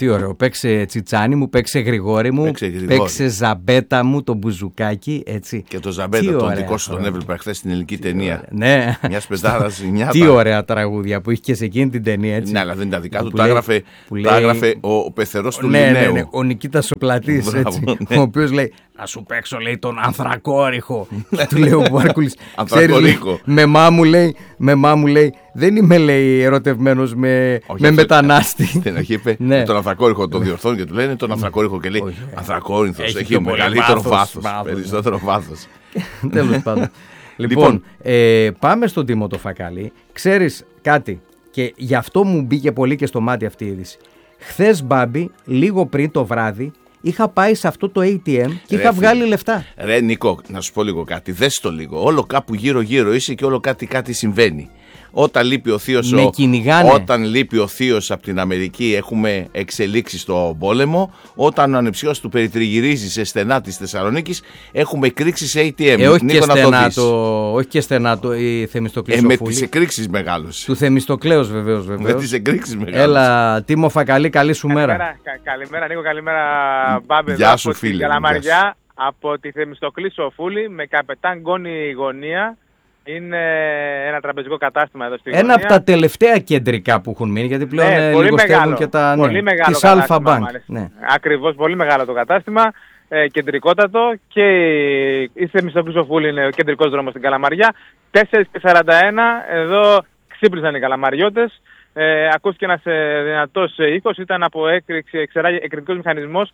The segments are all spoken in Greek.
Τι ωραίο. Παίξε Τσιτσάνι μου, παίξε Γρηγόρη μου, παίξε Ζαμπέτα μου, το μπουζουκάκι. Έτσι. Και το Ζαμπέτα, τον δικό σου τον έβλεπα χθες στην ελληνική ταινία. Ναι. Μια πεντάρα ζημιά. Τι ωραία τραγούδια που είχε και σε εκείνη την ταινία. Έτσι. Ναι, αλλά δεν είναι τα δικά του. Τα έγραφε ο πεθερός του Λινέου. Ναι, ο Νικήτας ο Πλατής. Ο οποίος λέει: να σου παίξω, λέει, τον Ανθρακόρυχο. Και του λέει ο Βάρκουλης: με μου λέει, δεν είμαι, λέει, ερωτευμένος με μετανάστη. Στην αρχή είπε τον Ανθρακόρυχο, τον διορθώνει και του λένε τον Ανθρακόρυχο και λέει Ανθρακόρινθος, έχει μεγαλύτερο βάθος, περισσότερο βάθος. Τέλος πάντων. Λοιπόν, πάμε στον Τίμο το Φακαλί. Ξέρεις κάτι, και γι' αυτό μου μπήκε πολύ και στο μάτι αυτή η είδηση. Χθες, Μπάμπη, λίγο πριν το βράδυ, είχα πάει σε αυτό το ATM και είχα βγάλει λεφτά. Ρε Νίκο, να σου πω λίγο κάτι. Δες το λίγο. Όλο κάπου γύρω-γύρω είσαι και όλο κάτι συμβαίνει. Όταν λείπει ο θείος, από την Αμερική, έχουμε εξελίξεις στο πόλεμο. Όταν ο ανεψιός του περιτριγυρίζει σε στενά της Θεσσαλονίκης, έχουμε εκρήξεις σε ATM. Όχι και στενά η Θεμιστοκλής ο Φούλη. Με τις εκρήξεις μεγάλωσε. Του Θεμιστοκλέους βεβαίως. Με τις εκρήξεις μεγάλωσε. Έλα, Τίμο Φακαλί, καλή σου μέρα. Καλημέρα Νίκο, καλημέρα Μπάμπη. Γεια σου φίλε. Καλαμαριά, από τη Θεμιστοκλή ο Φούλη με καπετάν Γκόνη γωνία. Είναι ένα τραπεζικό κατάστημα εδώ στη γωνία. Ένα από τα τελευταία κεντρικά που έχουν μείνει, γιατί πλέον λιγοστεύουν και τα της Αλφα Bank. Ναι. Ακριβώς, πολύ μεγάλο το κατάστημα, κεντρικότατο, και η Θεμιστοκλής ο Φούλη είναι ο κεντρικός δρόμος στην Καλαμαριά. 4:41, εδώ ξύπνησαν οι καλαμαριώτες. Ακούστηκε ένας δυνατός ήχος, ήταν από εκρηκτικός μηχανισμός.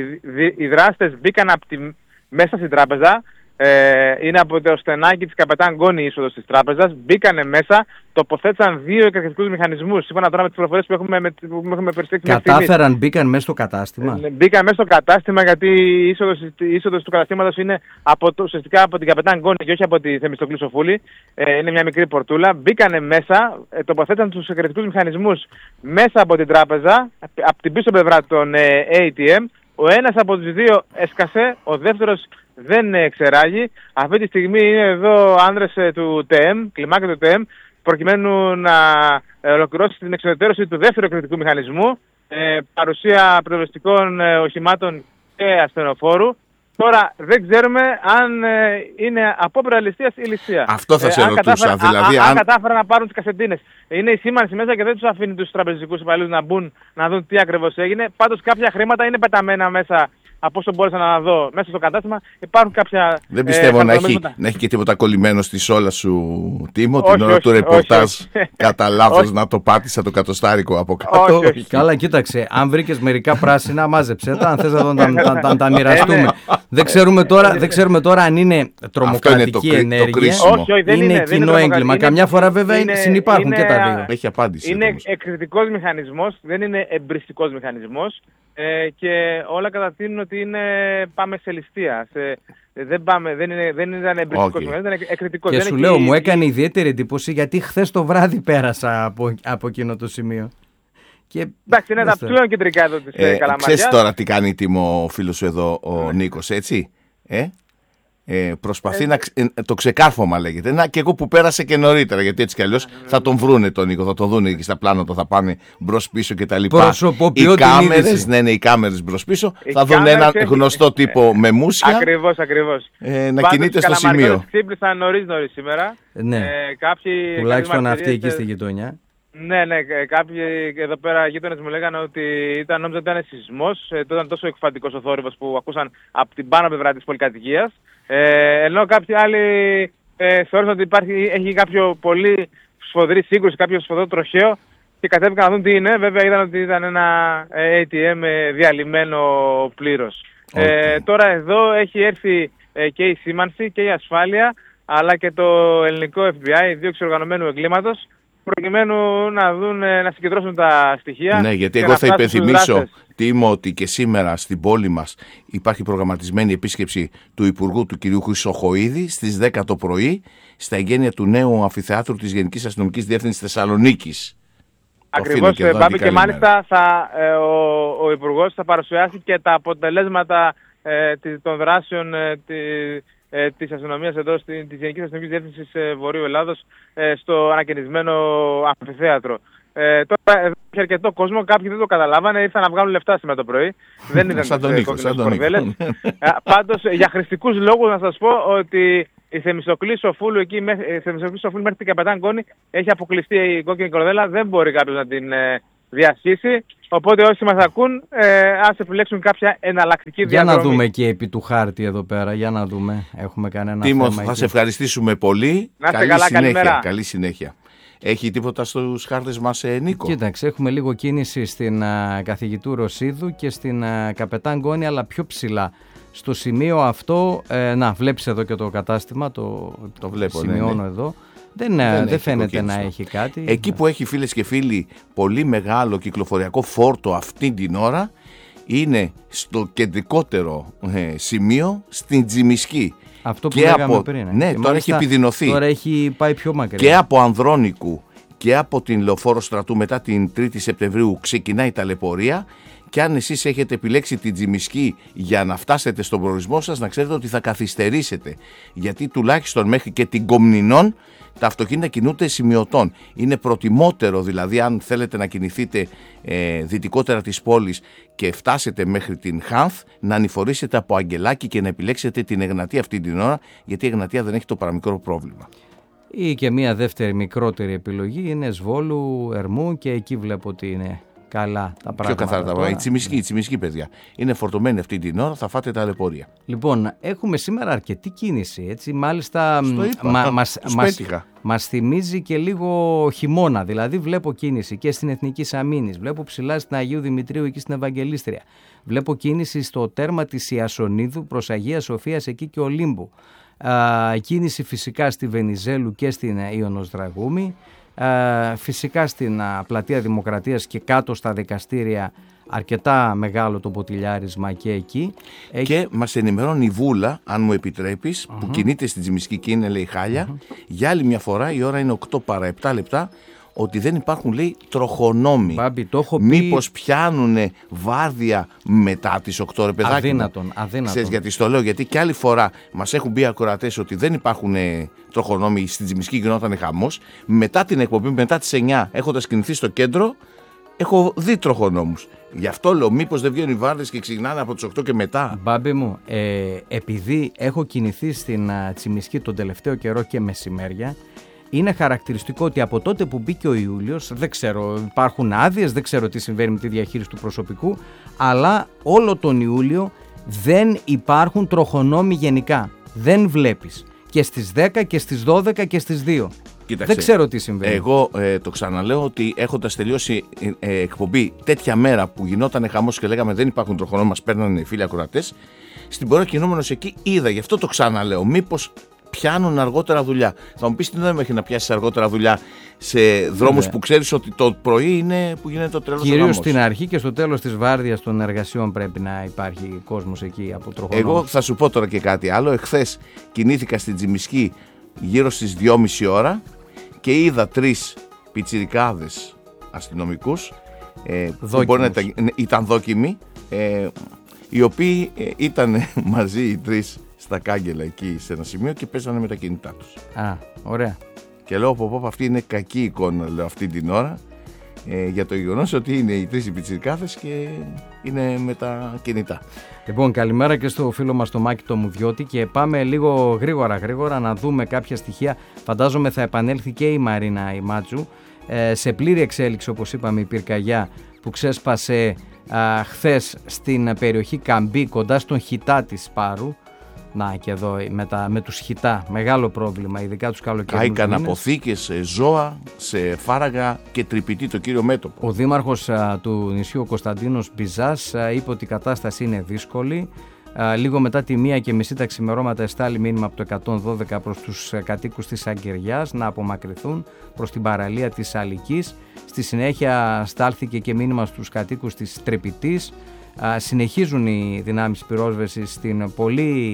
Οι δράστες μπήκαν μέσα στην τράπεζα. Είναι από το στενάκι της καπετάν Γκόνη είσοδος της τράπεζας. Μπήκανε μέσα, τοποθέτησαν 2 εκρηκτικούς μηχανισμούς. Σύμφωνα τώρα με τις πληροφορίες που έχουμε περιστέξει. Κατάφεραν, μπήκαν μέσα στο κατάστημα. Μπήκαν μέσα στο κατάστημα, γιατί η είσοδος του καταστήματος είναι ουσιαστικά από την καπετάν Γκόνη και όχι από τη Θεμιστοκλή ο Φούλη. Είναι μια μικρή πορτούλα. Μπήκανε μέσα, τοποθέτησαν τους εκρηκτικούς μηχανισμούς μέσα από την τράπεζα, από την πίσω πλευρά των ATM. Ο ένας από τους δύο έσκασε, ο δεύτερος δεν εξεράγει. Αυτή τη στιγμή είναι εδώ άνδρες του ΤΕΜ, κλιμάκια του ΤΕΜ, προκειμένου να ολοκληρώσει την εξοδετερώση του δεύτερου εκρηκτικού μηχανισμού, παρουσία πυροσβεστικών οχημάτων και ασθενοφόρου. Τώρα δεν ξέρουμε αν είναι απόπειρα ληστείας ή ληστεία. Αυτό θα σε ρωτούσα. Δηλαδή, αν κατάφεραν να πάρουν τις κασετίνες. Είναι η σήμανση μέσα και δεν τους αφήνει τους τραπεζικούς υπαλλήλους να μπουν να δουν τι ακριβώς έγινε. Πάντως κάποια χρήματα είναι πεταμένα μέσα, από όσο μπόρεσα να δω, μέσα στο κατάστημα. Υπάρχουν κάποια. Δεν πιστεύω να έχει και τίποτα κολλημένο στη σόλα σου, Τίμο, την ώρα του ρεπορτάζ. Κατά λάθος να το πάτησα το κατοστάρικο από κάτω. Καλά, κοίταξε. Αν βρήκες μερικά πράσινα, μάζεψε τα. Αν θες να τα μοιραστούμε. Δεν ξέρουμε τώρα αν είναι τρομοκρατική ενέργεια ή είναι κοινό έγκλημα. Καμιά φορά βέβαια συνυπάρχουν και τα δύο. Έχει απάντηση. Είναι εκρηκτικός μηχανισμός, δεν είναι εμπριστικός μηχανισμός. Και όλα κατατείνουν ότι πάμε σε ληστεία. Δεν ήταν εμπριστικός μηχανισμός, ήταν εκρηκτικός. Και σου λέω, μου έκανε ιδιαίτερη εντύπωση, γιατί χθες το βράδυ πέρασα από εκείνο το σημείο. Εντάξει, είναι τα πλέον κεντρικά εδώ της Καλαμαριάς. Ξέρεις τώρα τι κάνει, Τίμο, ο φίλος σου εδώ, ο Νίκος, έτσι. Προσπαθεί το ξεκάρφωμα, λέγεται. Και εγώ που πέρασε και νωρίτερα, γιατί έτσι κι αλλιώς θα τον βρούνε τον Νίκο, θα τον δούνε εκεί στα πλάνα, θα πάνε μπρος πίσω και τα λοιπά. Οι κάμερες, οι κάμερες μπρος πίσω, θα δουν έναν γνωστό τύπο με μουσια. Ακριβώς. Να κινείται στο σημείο. Ξύπνησαν νωρίς σήμερα. Ναι. Τουλάχιστον αυτοί εκεί στη γειτονιά. Ναι, κάποιοι εδώ πέρα γείτονες μου λέγανε ότι νόμιζαν ότι ήταν σεισμός, ήταν τόσο εκφαντικός ο θόρυβος που ακούσαν από την πάνω πλευρά της πολυκατοικίας, ενώ κάποιοι άλλοι θεώρησαν ότι έχει κάποιο πολύ σφοδρή σύγκρουση, κάποιο σφοδρό τροχαίο και κατέβηκαν να δουν τι είναι. Βέβαια είδαν ότι ήταν ένα ATM διαλυμένο πλήρως. Τώρα εδώ έχει έρθει και η σήμανση και η ασφάλεια, αλλά και το ελληνικό FBI, δίωξη οργανωμένου εγκλήματος, προκειμένου να συγκεντρώσουν τα στοιχεία. Ναι, γιατί εγώ θα υπενθυμίσω, Τίμο, ότι και σήμερα στην πόλη μας υπάρχει προγραμματισμένη επίσκεψη του Υπουργού του κ. Χρυσοχοΐδη στις 10 το πρωί στα εγγένεια του νέου αμφιθεάτρου της Γενικής Αστυνομικής Διεύθυνσης Θεσσαλονίκης. Ακριβώς, Μπάμπη, και μάλιστα ο Υπουργός θα παρουσιάσει και τα αποτελέσματα των δράσεων της αστυνομίας εδώ, της Γενικής Αστυνομικής Διεύθυνσης Βορείου Ελλάδος, στο ανακαινισμένο αμφιθέατρο. Τώρα εδώ έχει αρκετό κόσμο, κάποιοι δεν το καταλάβανε, ήρθαν να βγάλουν λεφτά σήμερα το πρωί. Δεν ήταν σαν τον Νίκο. Πάντως, για χρηστικούς λόγους να σας πω ότι η Θεμιστοκλή Σοφούλου εκεί, μέχρι την Καπετάν Γκόνη έχει αποκλειστεί η κόκκινη κορδέλα, δεν μπορεί κάποιος να την διασχίσει. Οπότε όσοι μας ακούν, ας επιλέξουν κάποια εναλλακτική διαδρομή. Για να δούμε και επί του χάρτη εδώ πέρα, για να δούμε. Έχουμε κανένα Τίμο, θέμα. θα σε ευχαριστήσουμε πολύ. Να είστε καλά, καλημέρα. Καλή συνέχεια. Έχει τίποτα στους χάρτες μας, Νίκο? Κοίταξε, έχουμε λίγο κίνηση στην καθηγητού Ρωσίδου και στην Καπετάν Γκόνη, αλλά πιο ψηλά. Στο σημείο αυτό, να βλέπεις εδώ και το κατάστημα, το βλέπω, σημειώνω ναι. Εδώ. Δεν φαίνεται να έχει κάτι. Εκεί που έχει, φίλες και φίλοι, πολύ μεγάλο κυκλοφοριακό φόρτο αυτή την ώρα είναι στο κεντρικότερο σημείο, στην Τζιμισκή. Αυτό που λέγαμε πριν. Ναι, τώρα έχει επιδεινωθεί. Τώρα έχει πάει πιο μακριά. Και από Ανδρώνικου και από την Λεωφόρο Στρατού μετά την 3η Σεπτεμβρίου ξεκινάει η ταλαιπωρία. Και αν εσείς έχετε επιλέξει την Τζιμισκή για να φτάσετε στον προορισμό σας, να ξέρετε ότι θα καθυστερήσετε. Γιατί τουλάχιστον μέχρι και την Κομνηνών τα αυτοκίνητα κινούνται σημειωτών. Είναι προτιμότερο δηλαδή, αν θέλετε να κινηθείτε δυτικότερα της πόλης και φτάσετε μέχρι την Χάνθ, να ανηφορήσετε από Αγγελάκι και να επιλέξετε την Εγνατία αυτή την ώρα, γιατί η Εγνατία δεν έχει το παραμικρό πρόβλημα. Ή και μια δεύτερη μικρότερη επιλογή είναι Σβόλου, Ερμού, και εκεί βλέπω ότι είναι καλά τα πράγματα. Πιο καθαρά τα πράγματα. Η Τσιμισκή, παιδιά. Είναι φορτωμένη αυτή την ώρα, θα φάτε ταλαιπωρία. Λοιπόν, έχουμε σήμερα αρκετή κίνηση. Έτσι, μάλιστα μας θυμίζει και λίγο χειμώνα. Δηλαδή, βλέπω κίνηση και στην Εθνική Σαμίνης, βλέπω ψηλά στην Αγίου Δημητρίου εκεί στην Ευαγγελίστρια. Βλέπω κίνηση στο τέρμα της Ιασονίδου προς Αγία Σοφίας εκεί και Ολύμπου. Κίνηση φυσικά στη Βενιζέλου και στην Ιωνοσδραγούμη. Φυσικά στην Πλατεία Δημοκρατίας και κάτω στα δικαστήρια αρκετά μεγάλο το ποτηλιάρισμα και εκεί. Και μας ενημερώνει η Βούλα, αν μου επιτρέπεις, που κινείται στην Τζιμισκή και είναι, λέει, χάλια. Για άλλη μια φορά, η ώρα είναι 8 παρά 7 λεπτά, ότι δεν υπάρχουν, λέει, τροχονόμοι. Μπάμπη, το έχω πει. Μήπως πιάνουν βάρδια μετά τις 8, ρε παιδάκι? Αδύνατον. Ξέρεις γιατί στο λέω? Γιατί και άλλη φορά μας έχουν πει ακροατές ότι δεν υπάρχουν τροχονόμοι στην Τζιμισκή, γινόταν χαμός. Μετά την εκπομπή, μετά τις 9, έχοντας κινηθεί στο κέντρο, έχω δει τροχονόμους. Γι' αυτό λέω, μήπως δεν βγαίνουν οι βάρδες και ξεκινάνε από τις 8 και μετά. Μπάμπη μου, επειδή έχω κινηθεί στην Τσιμισκή τον τελευταίο καιρό και μεσημέρια, είναι χαρακτηριστικό ότι από τότε που μπήκε ο Ιούλιος, δεν ξέρω, υπάρχουν άδειες, δεν ξέρω τι συμβαίνει με τη διαχείριση του προσωπικού, αλλά όλο τον Ιούλιο δεν υπάρχουν τροχονόμοι γενικά. Δεν βλέπεις. Και στις 10 και στις 12 και στις 2. Κοίταξε, δεν ξέρω τι συμβαίνει. Εγώ το ξαναλέω ότι έχοντας τελειώσει εκπομπή τέτοια μέρα που γινόταν χαμός και λέγαμε δεν υπάρχουν τροχονόμοι, μας παίρνανε οι φίλοι ακροατές, στην πορεία κινούμενος εκεί είδα, γι' αυτό το ξαναλέω, μήπως πιάνουν αργότερα δουλειά. Θα μου πεις τι νόημα έχει να πιάσεις αργότερα δουλειά σε δρόμους που ξέρεις ότι το πρωί είναι που γίνεται το τρελός γάμος. Κυρίως στην αρχή και στο τέλος της βάρδιας των εργασιών πρέπει να υπάρχει κόσμος εκεί από τροχονόμους. Εγώ θα σου πω τώρα και κάτι άλλο. Εχθές κινήθηκα στην Τζιμισκή γύρω στις 2.30 ώρα και είδα 3 πιτσιρικάδες αστυνομικούς που μπορεί να ήταν δόκιμοι, οι οποίοι ήταν μαζί οι 3 στα κάγκελα εκεί σε ένα σημείο και παίζανε με τα κινητά τους. Ωραία. Και λέω πω αυτή είναι κακή εικόνα, λέω, αυτή την ώρα, για το γεγονός ότι είναι οι 3 πιτσιρικάδες και είναι με τα κινητά. Λοιπόν, καλημέρα και στο φίλο μας το Μάκη το Μουδιώτη και πάμε λίγο γρήγορα να δούμε κάποια στοιχεία. Φαντάζομαι θα επανέλθει και η Μαρίνα η Μάτζου σε πλήρη εξέλιξη, όπως είπαμε, η πυρκαγιά που ξέσπασε χθες στην περιοχή Καμπή κοντά στον Χιτά της Πάρου. Να και εδώ με τους Χιτά, μεγάλο πρόβλημα, ειδικά τους καλοκαιρινούς μήνες. Κάηκαν αποθήκες σε ζώα, σε φάραγγα και τρυπητή το κύριο μέτωπο. Ο δήμαρχος του νησιού, ο Κωνσταντίνος Μπιζάς, είπε ότι η κατάσταση είναι δύσκολη. Λίγο μετά τη 1:30 τα ξημερώματα εστάλει μήνυμα από το 112 προς τους κατοίκους της Αγκαιριάς να απομακρυνθούν προς την παραλία της Αλικής. Στη συνέχεια στάλθηκε και μήνυμα στους κατοίκους της Τρυπητής. Συνεχίζουν οι δυνάμεις πυρόσβεσης στην πολύ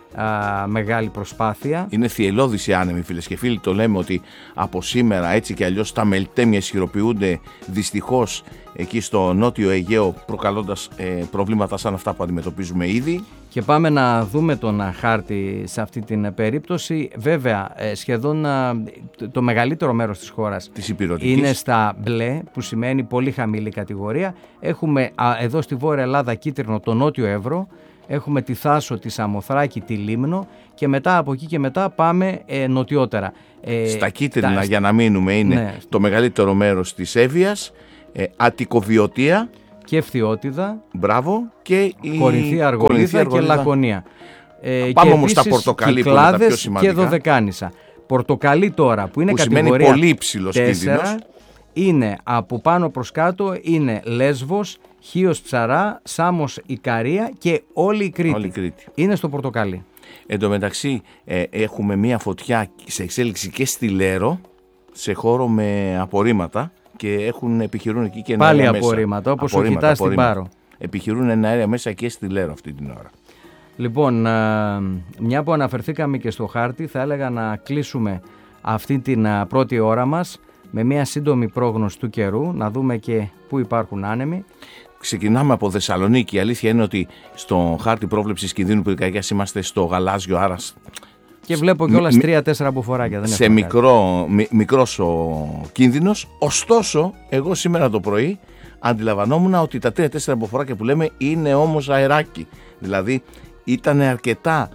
μεγάλη προσπάθεια. Είναι θυελλώδης οι άνεμοι, φίλες και φίλοι. Το λέμε ότι από σήμερα έτσι και αλλιώς τα μελτέμια ισχυροποιούνται δυστυχώς εκεί στο νότιο Αιγαίο, προκαλώντας προβλήματα σαν αυτά που αντιμετωπίζουμε ήδη. Και πάμε να δούμε τον χάρτη σε αυτή την περίπτωση. Βέβαια, σχεδόν το μεγαλύτερο μέρος της χώρας είναι στα μπλε, που σημαίνει πολύ χαμηλή κατηγορία. Έχουμε εδώ στη Βόρεια Ελλάδα κίτρινο το Νότιο Εύρο, έχουμε τη Θάσο, τη Σαμοθράκη, τη Λίμνο και μετά από εκεί και μετά πάμε νοτιότερα. Στα κίτρινα για να μείνουμε είναι το μεγαλύτερο μέρος της Εύβοιας, Αττικοβιωτία και Ευθυότιδα, μπράβο, και η Κορινθία, Αργολίδα και Λακωνία. Πάμε όμως στα Πορτοκαλί που είναι τα πιο σημαντικά. Και Δωδεκάνησα. Πορτοκαλί τώρα που είναι που κατηγορία πολύ υψηλός 4, κίνδυνος. Είναι από πάνω προς κάτω, είναι Λέσβος, Χίος Ψαρά, Σάμος Ικαρία και όλη η Κρήτη. Είναι στο Πορτοκαλί. Εν τω μεταξύ έχουμε μία φωτιά σε εξέλιξη και στη Λέρο, σε χώρο με απορρίμματα, και επιχειρούν εκεί και πάλι απορρίμματα, όπως ο Χιτάς στην Πάρο. Επιχειρούν ένα αέρια μέσα και στη Λέρο αυτή την ώρα. Λοιπόν, μια που αναφερθήκαμε και στο χάρτη, θα έλεγα να κλείσουμε αυτή την πρώτη ώρα μας με μια σύντομη πρόγνωση του καιρού, να δούμε και πού υπάρχουν άνεμοι. Ξεκινάμε από Θεσσαλονίκη. Η αλήθεια είναι ότι στο χάρτη πρόβλεψης κινδύνου πυρκαγιάς είμαστε στο γαλάζιο, άρα. Και βλέπω κιόλας 3-4 αποφοράκια. Σε μικρός ο κίνδυνος. Ωστόσο, εγώ σήμερα το πρωί αντιλαμβανόμουν ότι τα 3-4 αποφοράκια που λέμε είναι όμως αεράκι. Δηλαδή ήταν αρκετά.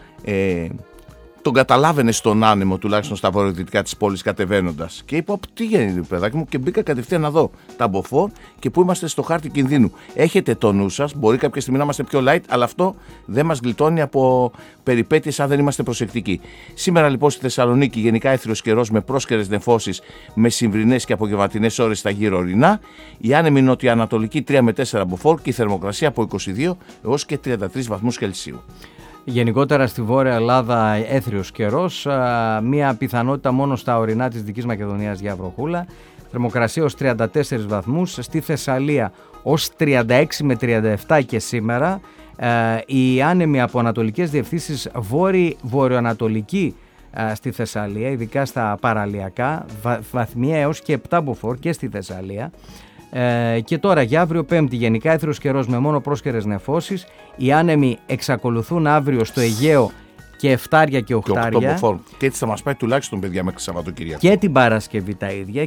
Τον καταλάβαινε στον άνεμο, τουλάχιστον στα βορειοδυτικά της πόλης κατεβαίνοντας. Και είπα: τι γίνεται, παιδάκι μου, και μπήκα κατευθείαν να δω τα μποφόρ και που είμαστε στο χάρτη κινδύνου. Έχετε το νου σας, μπορεί κάποια στιγμή να είμαστε πιο light, αλλά αυτό δεν μας γλιτώνει από περιπέτειες αν δεν είμαστε προσεκτικοί. Σήμερα λοιπόν στη Θεσσαλονίκη γενικά έθριος καιρός με πρόσκαιρες νεφώσεις, με συμβρινές και απογευματινές ώρες στα γύρω ορεινά. Η άνεμη νοτιοανατολική 3 με 4 μποφόρ και η θερμοκρασία από 22 έως και 33 βαθμούς Κελσίου. Γενικότερα στη Βόρεια Ελλάδα έθριος καιρός, μία πιθανότητα μόνο στα ορεινά της Δυτικής Μακεδονίας για βροχούλα, θερμοκρασία ως 34 βαθμούς, στη Θεσσαλία ως 36 με 37 και σήμερα, οι άνεμοι από ανατολικές διευθύνσεις βορειοανατολική στη Θεσσαλία, ειδικά στα παραλιακά, βαθμία έως και 7 μποφόρ και στη Θεσσαλία. Και τώρα για αύριο Πέμπτη γενικά έθριος καιρός με μόνο πρόσκαιρες νεφώσεις. Οι άνεμοι εξακολουθούν αύριο στο Αιγαίο και εφτάρια και οχτάρια. Και έτσι θα μας πάει τουλάχιστον, παιδιά, μέχρι Σαββατοκύριακο. Και την Παρασκευή τα ίδια.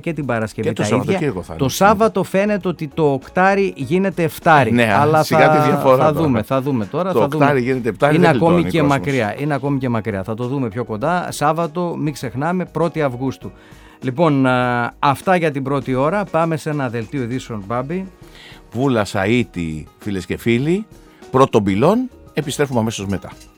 Το Σάββατο φαίνεται ότι το οκτάρι γίνεται εφτάρι. Ναι, αλλά θα δούμε τώρα. Το οκτάρι γίνεται εφτάρι. Είναι ακόμη και μακριά. Θα το δούμε πιο κοντά. Σάββατο, μην ξεχνάμε, 1η Αυγούστου. Λοιπόν, αυτά για την πρώτη ώρα. Πάμε σε ένα δελτίο ειδήσεων, Μπάμπη. Βούλα Σαΐτη, φίλες και φίλοι, πρώτον πυλών, επιστρέφουμε αμέσως μετά.